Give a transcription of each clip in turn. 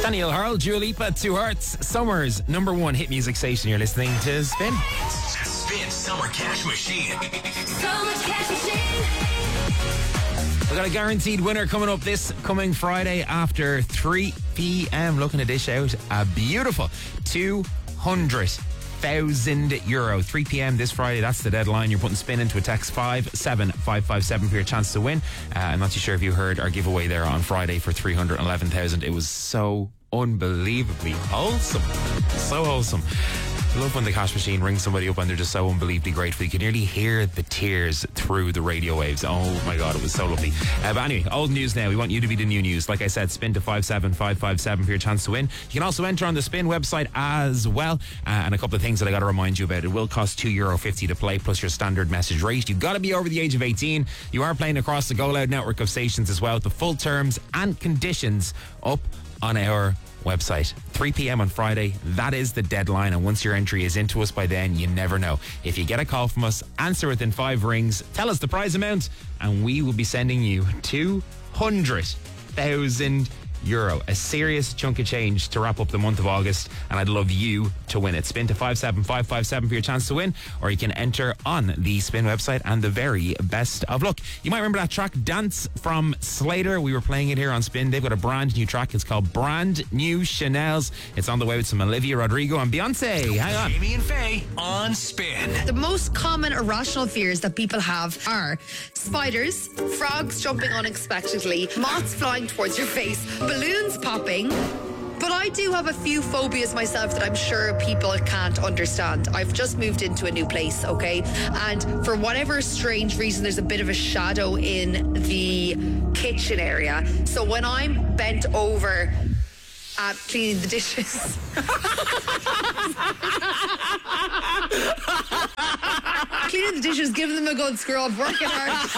Daniel Harl, Dua Lipa, Two Hearts, Summer's #1 hit music station. You're listening to Spin. Spin Summer Cash Machine. Summer Cash Machine. We've got a guaranteed winner coming up this coming Friday after 3 p.m. Looking to dish out a beautiful €200,000. 3 p.m. this Friday, that's the deadline. You're putting Spin into a text 57557 for your chance to win. I'm not too sure if you heard our giveaway there on Friday for 311,000. It was so unbelievably wholesome. So wholesome. I love when the cash machine rings somebody up and they're just so unbelievably grateful. You can nearly hear the tears through the radio waves. Oh my God, it was so lovely. But anyway, old news now. We want you to be the new news. Like I said, Spin to 57557 for your chance to win. You can also enter on the Spin website as well. And a couple of things that I got to remind you about. It will cost €2.50 to play plus your standard message rate. You've got to be over the age of 18. You are playing across the Go Loud network of stations as well. The full terms and conditions up on our website. 3 p.m. on Friday, that is the deadline, and once your entry is into us by then, you never know. If you get a call from us, answer within 5 rings, tell us the prize amount, and we will be sending you €200,000. A serious chunk of change to wrap up the month of August, and I'd love you to win it. Spin to 57557 for your chance to win, or you can enter on the Spin website, and the very best of luck. You might remember that track Dance from Slater. We were playing it here on Spin. They've got a brand new track. It's called Brand New Chanel's. It's on the way with some Olivia Rodrigo and Beyonce. Hang on. Jamie and Faye on Spin. The most common irrational fears that people have are spiders, frogs jumping unexpectedly, moths flying towards your face, balloons popping. But I do have a few phobias myself that I'm sure people can't understand. I've just moved into a new place, okay? And for whatever strange reason, there's a bit of a shadow in the kitchen area. So when I'm bent over cleaning the dishes... cleaning the dishes, giving them a good scrub, working hard.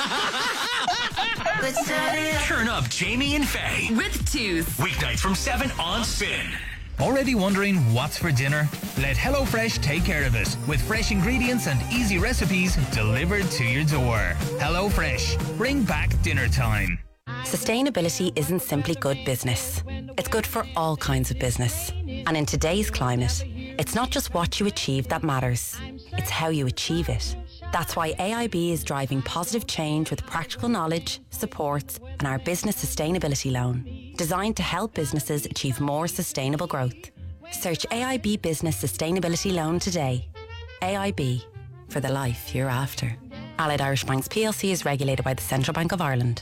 Turn up Jamie and Faye With Tooth. weeknights from 7 on Spin. Already wondering what's for dinner? Let HelloFresh take care of it with fresh ingredients and easy recipes delivered to your door. HelloFresh, bring back dinner time. Sustainability isn't simply good business. It's good for all kinds of business. And in today's climate, it's not just what you achieve that matters. It's how you achieve it. That's why AIB is driving positive change with practical knowledge, support, and our business sustainability loan, designed to help businesses achieve more sustainable growth. Search AIB Business Sustainability Loan today. AIB, for the life you're after. Allied Irish Banks PLC is regulated by the Central Bank of Ireland.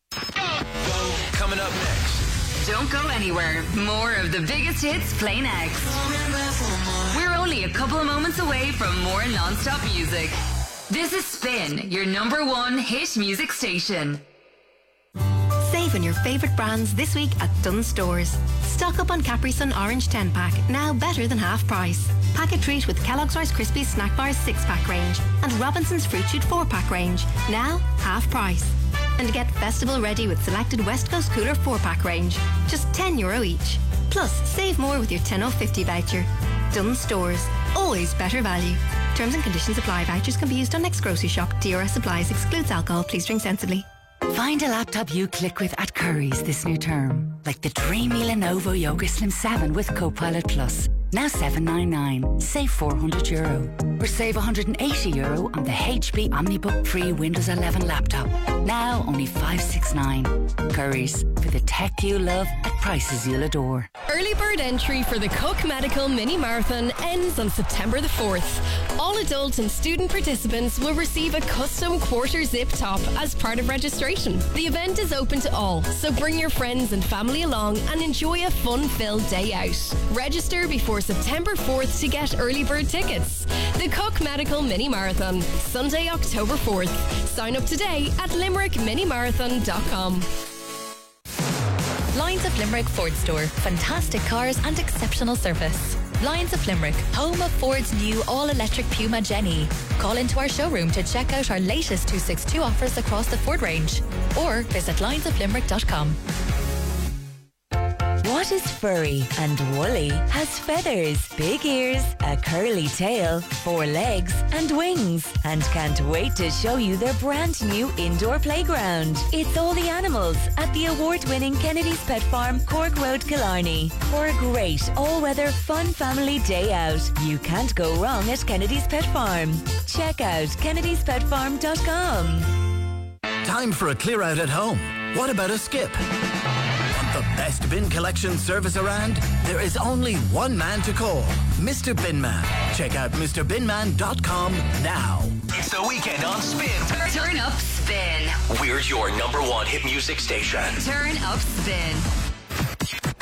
Coming up next. Don't go anywhere. More of the biggest hits play next. We're only a couple of moments away from more non-stop music. This is Spin, your #1 hit music station. Save on your favourite brands this week at Dunnes Stores. Stock up on Capri Sun Orange 10-pack, now better than half price. Pack a treat with Kellogg's Rice Krispies Snack Bars 6-pack range and Robinson's Fruit Shoot 4-pack range, now half price. And get festival ready with selected West Coast Cooler 4-pack range, just €10 each. Plus, save more with your 10/50 voucher. Dunnes Stores, always better value. Terms and conditions apply. Vouchers can be used on next grocery shop. DRS supplies, excludes alcohol. Please drink sensibly. Find a laptop you click with at Curry's this new term. Like the dreamy Lenovo Yoga Slim 7 with Copilot Plus. Now $799. Save €400. Or save €180 on the HP OmniBook Free Windows 11 laptop. Now only $569. Curry's, for the tech you love at prices you'll adore. Early bird entry for the Cook Medical Mini Marathon ends on September the 4th. All adult and student participants will receive a custom quarter zip top as part of registration. The event is open to all, so bring your friends and family along and enjoy a fun-filled day out. Register before September 4th to get early bird tickets. The Cook Medical Mini Marathon, Sunday, October 4th. Sign up today at limerickminimarathon.com. Lions of Limerick Ford Store. Fantastic cars and exceptional service. Lions of Limerick, home of Ford's new all-electric Puma Jenny. Call into our showroom to check out our latest 262 offers across the Ford range, or visit lionsoflimerick.com. Why What is furry and woolly, has feathers, big ears, a curly tail, 4 legs and wings, and can't wait to show you their brand new indoor playground. It's all the animals at the award-winning Kennedy's Pet Farm, Cork Road, Killarney. For a great all-weather fun family day out, you can't go wrong at Kennedy's Pet Farm. Check out kennedyspetfarm.com. Time for a clear out at home. What about a skip? Want the best bin collection service around? There is only one man to call, Mr. Binman. Check out MrBinman.com now. It's the weekend on Spin. Turn up Spin. We're your #1 hit music station. Turn up Spin.